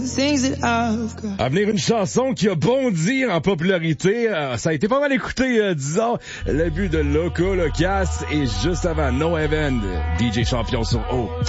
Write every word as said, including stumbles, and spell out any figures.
À venir une chanson qui a bondi en popularité. Euh, ça a été pas mal écouté, euh, disons. Le but de Loco Locas et juste avant No Heaven, D J Champion sur O.